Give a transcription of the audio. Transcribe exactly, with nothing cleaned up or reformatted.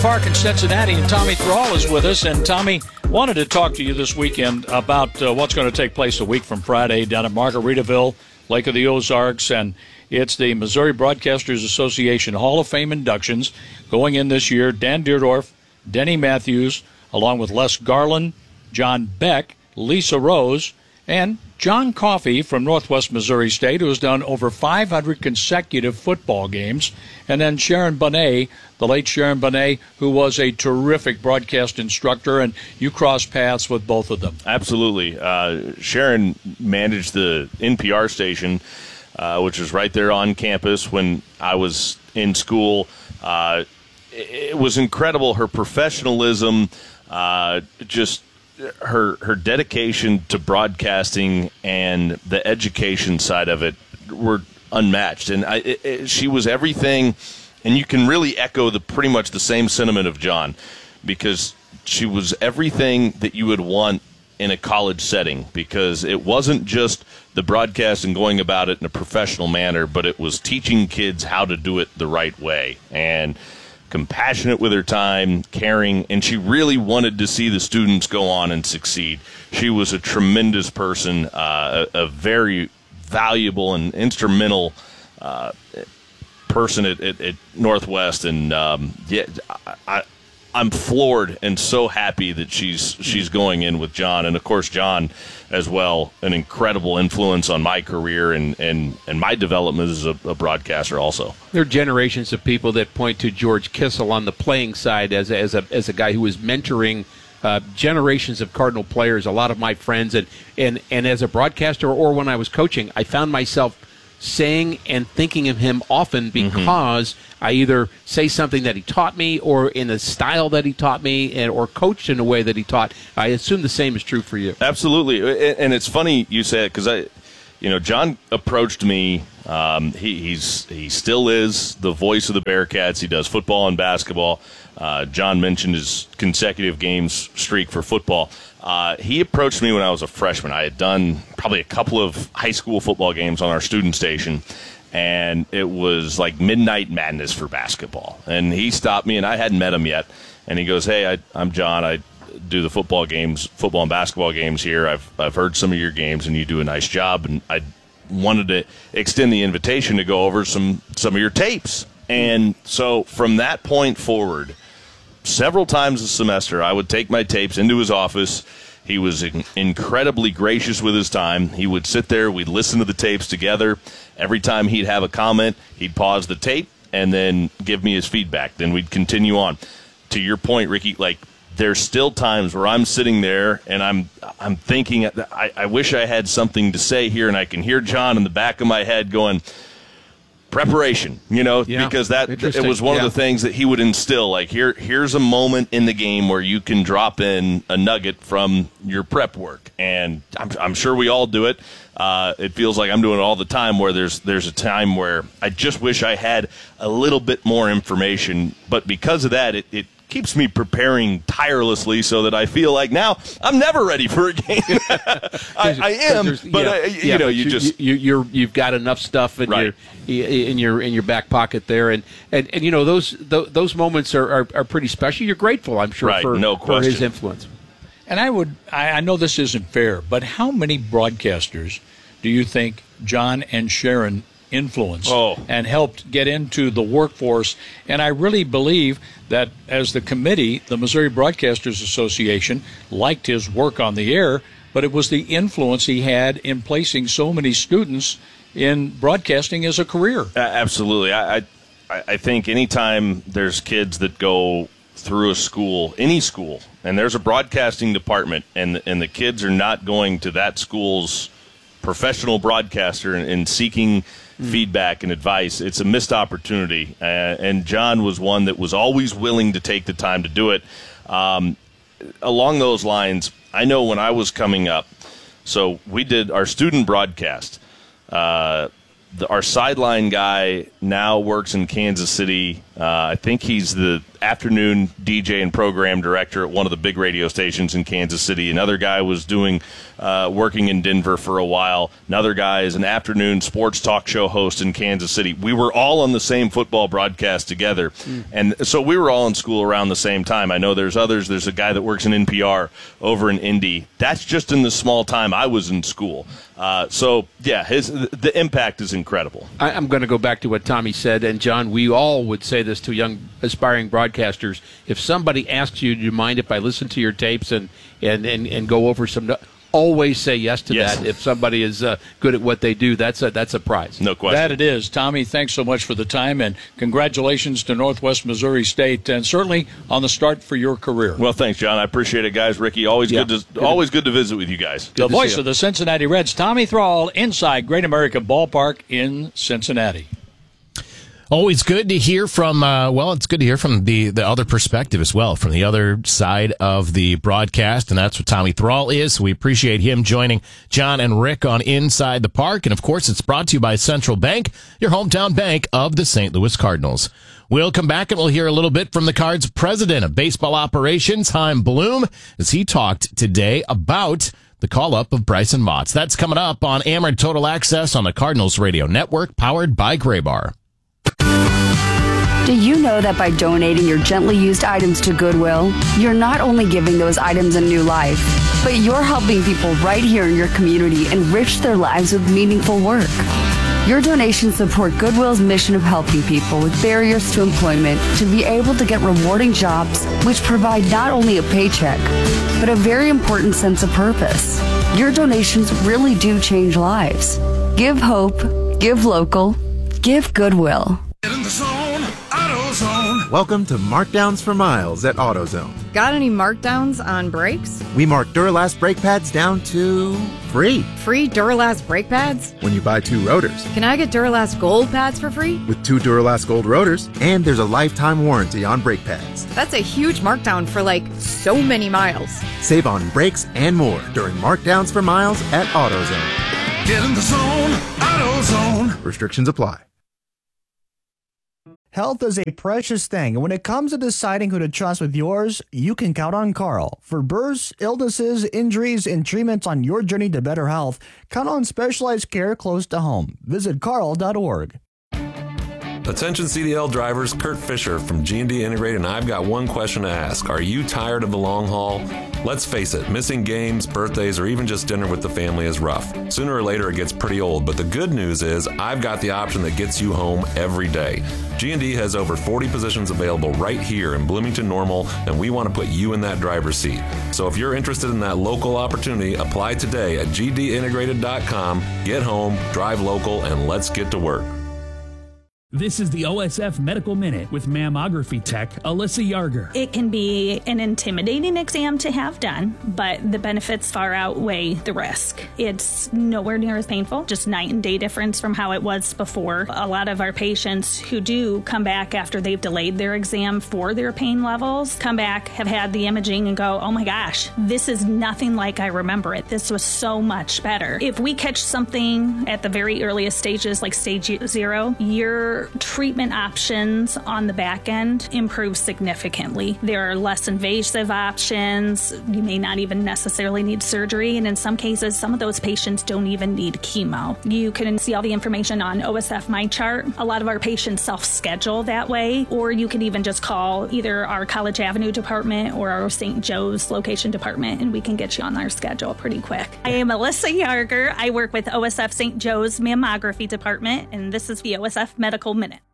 Park in Cincinnati, and Tommy Thrall is with us. And Tommy, wanted to talk to you this weekend about uh, what's going to take place a week from Friday down at Margaritaville, Lake of the Ozarks, and it's the Missouri Broadcasters Association Hall of Fame inductions going in this year. Dan Deerdorf, Denny Matthews, along with Les Garland, John Beck, Lisa Rose, and John Coffey from Northwest Missouri State, who has done over five hundred consecutive football games, and then Sharon Bonet, the late Sharon Bonet, who was a terrific broadcast instructor, and you crossed paths with both of them. Absolutely. Uh, Sharon managed the N P R station, uh, which was right there on campus when I was in school. Uh, it was incredible, her professionalism, uh, just her her dedication to broadcasting and the education side of it were unmatched. And I, it, it, she was everything, and you can really echo the pretty much the same sentiment of John, because she was everything that you would want in a college setting, because it wasn't just the broadcast and going about it in a professional manner, but it was teaching kids how to do it the right way. And compassionate with her time, caring, and she really wanted to see the students go on and succeed. She was a tremendous person, uh, a, a very valuable and instrumental uh, person at, at, at Northwest, and um, yeah, I, I'm floored and so happy that she's she's going in with John, and of course John as well, an incredible influence on my career and, and, and my development as a, a broadcaster also. There are generations of people that point to George Kissel on the playing side as a, as a, as a guy who was mentoring uh, generations of Cardinal players, a lot of my friends, and, and, and as a broadcaster or when I was coaching, I found myself saying and thinking of him often because mm-hmm. I either say something that he taught me or in the style that he taught me and, or coached in a way that he taught. I assume the same is true for you. Absolutely. And it's funny you say it, because I, you know, John approached me. Um, he, he's he still is the voice of the Bearcats. He does football and basketball. Uh, John mentioned his consecutive games streak for football. Uh, he approached me when I was a freshman. I had done probably a couple of high school football games on our student station, and it was like midnight madness for basketball. And he stopped me, and I hadn't met him yet. And he goes, "Hey, I, I'm John. I do the football games, football and basketball games here. I've I've heard some of your games, and you do a nice job. And I wanted to extend the invitation to go over some some of your tapes." And so from that point forward, several times a semester, I would take my tapes into his office. He was in- incredibly gracious with his time. He would sit there. We'd listen to the tapes together. Every time he'd have a comment, he'd pause the tape and then give me his feedback. Then we'd continue on. To your point, Ricky, like, there's still times where I'm sitting there and I'm I'm thinking, I, I wish I had something to say here, and I can hear John in the back of my head going, preparation, you know, yeah, because that it was one yeah. of the things that he would instill. Like, here, here's a moment in the game where you can drop in a nugget from your prep work, and I'm, I'm sure we all do it. Uh, it feels like I'm doing it all the time. Where there's there's a time where I just wish I had a little bit more information, but because of that, it. it keeps me preparing tirelessly so that I feel like now I'm never ready for a game. I, I am, but yeah, I, you yeah, know, but you, you just you, you're you've got enough stuff in right. your in your in your back pocket there, and and, and you know those those moments are, are, are pretty special. You're grateful, I'm sure, right, for, no for question. his influence. And I would I, I know this isn't fair, but how many broadcasters do you think John and Sharon influenced oh. and helped get into the workforce? And I really believe that as the committee, the Missouri Broadcasters Association liked his work on the air, but it was the influence he had in placing so many students in broadcasting as a career. Uh, absolutely. I, I I think anytime there's kids that go through a school, any school, and there's a broadcasting department, and and the kids are not going to that school's professional broadcaster and, and seeking feedback and advice, it's a missed opportunity. Uh, and John was one that was always willing to take the time to do it. Um, along those lines, I know when I was coming up, so we did our student broadcast. Uh, the, our sideline guy now works in Kansas City. Uh, I think he's the afternoon D J and program director at one of the big radio stations in Kansas City. Another guy was doing uh, working in Denver for a while. Another guy is an afternoon sports talk show host in Kansas City. We were all on the same football broadcast together, mm. and so we were all in school around the same time. I know there's others. There's a guy that works in N P R over in Indy. That's just in the small time I was in school. Uh, so, yeah, his the impact is incredible. I, I'm going to go back to what Tommy said, and John, we all would say this to young aspiring broadcasters. If somebody asks you, do you mind if I listen to your tapes and, and, and, and go over some... Always say yes to yes. that. If somebody is uh, good at what they do, that's a, that's a prize. No question. That it is. Tommy, thanks so much for the time, and congratulations to Northwest Missouri State, and certainly on the start for your career. Well, thanks, John. I appreciate it, guys. Ricky, always yeah. good to good. always good to visit with you guys. Good the voice of the Cincinnati Reds, Tommy Thrall, inside Great American Ballpark in Cincinnati. Always good to hear from, uh, well, it's good to hear from the, the other perspective as well, from the other side of the broadcast, and that's what Tommy Thrall is. We appreciate him joining John and Rick on Inside the Park, and of course it's brought to you by Central Bank, your hometown bank of the Saint Louis Cardinals. We'll come back and we'll hear a little bit from the Cards' president of baseball operations, Chaim Bloom, as he talked today about the call-up of Bryson Motts. That's coming up on Ameren Total Access on the Cardinals Radio Network, powered by Graybar. Do you know that by donating your gently used items to Goodwill, you're not only giving those items a new life, but you're helping people right here in your community enrich their lives with meaningful work? Your donations support Goodwill's mission of helping people with barriers to employment to be able to get rewarding jobs which provide not only a paycheck, but a very important sense of purpose. Your donations really do change lives. Give hope, give local, give Goodwill. Get in the zone, AutoZone. Welcome to Markdowns for Miles at AutoZone. Got any markdowns on brakes? We mark Duralast brake pads down to free. Free Duralast brake pads? When you buy two rotors. Can I get Duralast Gold pads for free? With two Duralast Gold rotors, and there's a lifetime warranty on brake pads. That's a huge markdown for like so many miles. Save on brakes and more during Markdowns for Miles at AutoZone. Get in the zone, AutoZone. Restrictions apply. Health is a precious thing, and when it comes to deciding who to trust with yours, you can count on Carl. For births, illnesses, injuries, and treatments on your journey to better health, count on specialized care close to home. Visit carl dot org. Attention C D L drivers, Kurt Fisher from G and D Integrated, and I've got one question to ask. Are you tired of the long haul? Let's face it, missing games, birthdays, or even just dinner with the family is rough. Sooner or later it gets pretty old, but the good news is I've got the option that gets you home every day. G and D has over forty positions available right here in Bloomington Normal, and we want to put you in that driver's seat. So if you're interested in that local opportunity, apply today at g d integrated dot com. Get home, drive local, and let's get to work. This is the O S F Medical Minute with mammography tech Alyssa Yarger. It can be an intimidating exam to have done, but the benefits far outweigh the risk. It's nowhere near as painful, just night and day difference from how it was before. A lot of our patients who do come back after they've delayed their exam for their pain levels, come back, have had the imaging and go, oh my gosh, this is nothing like I remember it. This was so much better. If we catch something at the very earliest stages, like stage zero, you're treatment options on the back end improve significantly. There are less invasive options. You may not even necessarily need surgery, and in some cases, some of those patients don't even need chemo. You can see all the information on O S F MyChart. A lot of our patients self-schedule that way, or you can even just call either our College Avenue department or our Saint Joe's location department, and we can get you on our schedule pretty quick. I am Alyssa Yarger. I work with O S F Saint Joe's Mammography Department, and this is the O S F Medical Minute.